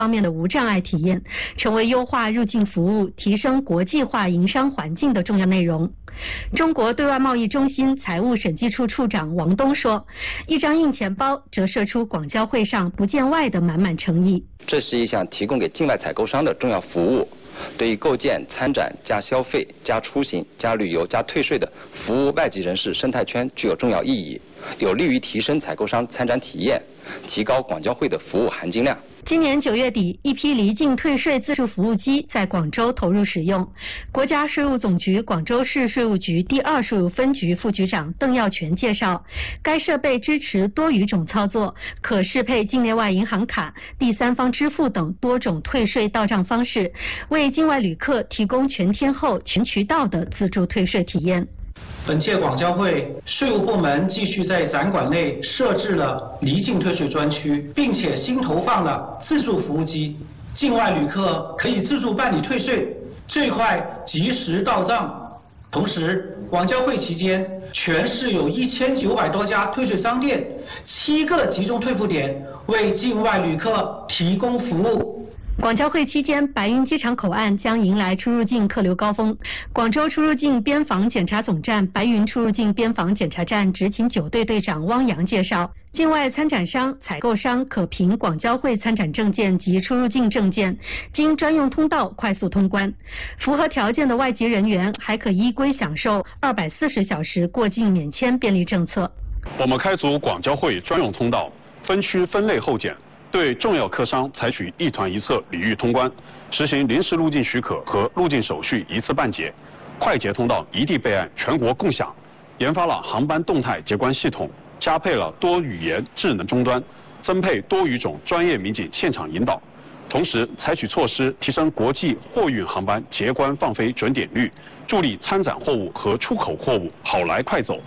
方面的无障碍体验，成为优化入境服务、提升国际化营商环境的重要内容。中国对外贸易中心财务审计处处长王东说：“一张硬钱包折射出广交会上不见外的满满诚意。 这是一项提供给境外采购商的重要服务，对于构建参展加消费加出行加旅游加退税的服务外籍人士生态圈具有重要意义，有利于提升采购商参展体验，提高广交会的服务含金量。” 今年9月底，一批离境退税自助服务机在广州投入使用。国家税务总局广州市税务局第2税务分局副局长邓耀全介绍，该设备支持多语种操作，可适配境内外银行卡、第三方支付等多种退税到账方式，为境外旅客提供全天候、全渠道的自助退税体验。 本届广交会税务部门继续在展馆内设置了离境退税专区，并且新投放了自助服务机，境外旅客可以自助办理退税，最快及时到账。同时，广交会期间，全市有1900多家退税商店，7个集中退付点，为境外旅客提供服务。 广交会期间，白云机场口岸将迎来出入境客流高峰。广州出入境边防检查总站白云出入境边防检查站执勤9队队长汪洋介绍，境外参展商、采购商可凭广交会参展证件及出入境证件，经专用通道快速通关。符合条件的外籍人员还可依规享受240小时过境免签便利政策。 我们开足广交会专用通道，分区分类候检。对重要客商采取一团一策礼遇通关，实行临时入境许可和入境手续一次办结，快捷通道一地备案，全国共享。研发了航班动态结关系统，加配了多语言智能终端，增配多语种专业民警现场引导。同时采取措施提升国际货运航班结关放飞准点率，助力参展货物和出口货物好来快走。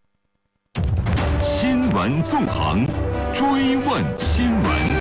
新闻纵横，追问新闻。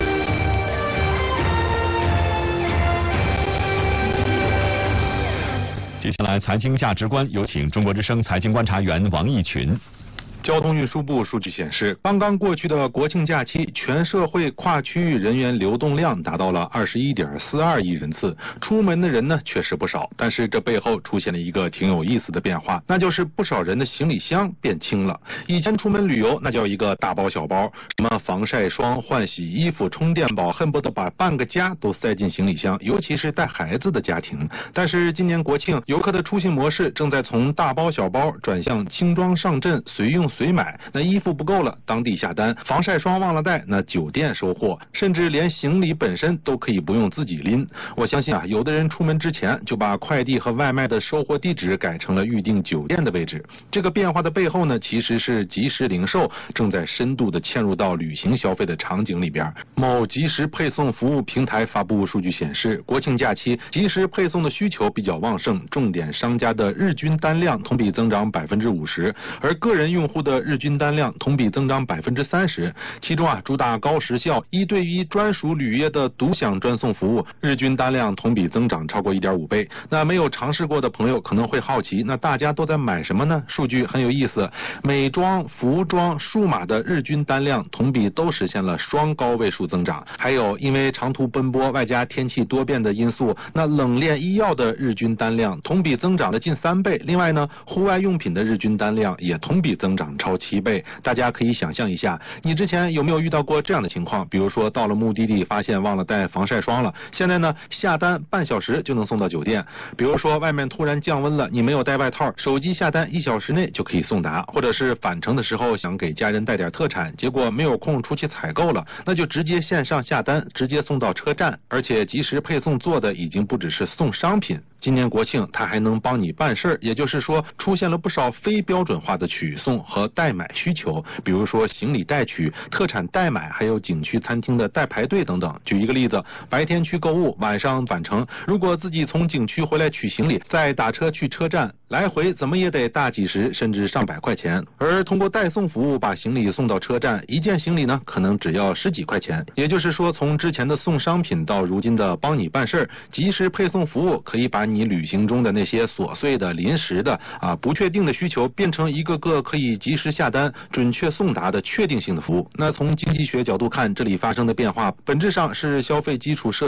接下来财经价值观，有请中国之声财经观察员王毅群。 交通运输部数据显示，刚刚过去的国庆假期，全社会跨区域人员流动量达到了21.42亿人次，出门的人呢确实不少，但是这背后出现了一个挺有意思的变化，那就是不少人的行李箱变轻了。以前出门旅游那叫一个大包小包，什么防晒霜、换洗衣服、充电宝，恨不得把半个家都塞进行李箱，尤其是带孩子的家庭。但是今年国庆，游客的出行模式正在从大包小包转向轻装上阵，随用随买，那衣服不够了当地下单，防晒霜忘了带那酒店收货，甚至连行李本身都可以不用自己拎。我相信有的人出门之前就把快递和外卖的收货地址改成了预订酒店的位置。这个变化的背后呢，其实是即时零售正在深度的嵌入到旅行消费的场景里边。某即时配送服务平台发布数据显示，国庆假期即时配送的需求比较旺盛，重点商家的日均单量同比增长50%，而个人用户的日均单量同比增长30%，其中主打高时效1对1专属履约的独享专送服务，日均单量同比增长超过1.5倍。那没有尝试过的朋友可能会好奇，那大家都在买什么呢？数据很有意思，美妆、服装、数码的日均单量同比都实现了双高位数增长。还有因为长途奔波外加天气多变的因素，那冷链医药的日均单量同比增长了近3倍。另外呢，户外用品的日均单量也同比增长超7倍。大家可以想象一下，你之前有没有遇到过这样的情况？比如说到了目的地发现忘了带防晒霜了，现在呢下单半小时就能送到酒店。比如说外面突然降温了，你没有带外套，手机下单1小时内就可以送达。或者是返程的时候想给家人带点特产，结果没有空出去采购了，那就直接线上下单，直接送到车站。而且即时配送做的已经不只是送商品，今年国庆它还能帮你办事儿，也就是说出现了不少非标准化的取送和代买需求，比如说行李代取、特产代买，还有景区餐厅的代排队等等。举一个例子，白天去购物，晚上返程，如果自己从景区回来取行李，再打车去车站，来回怎么也得大几十甚至上百块钱。而通过代送服务把行李送到车站，一件行李呢可能只要10几块钱。也就是说，从之前的送商品到如今的帮你办事儿，即时配送服务可以把你旅行中的那些琐碎的、临时的不确定的需求变成一个个可以及时下单、准确送达的确定性的服务。那从经济学角度看，这里发生的变化本质上是消费基础设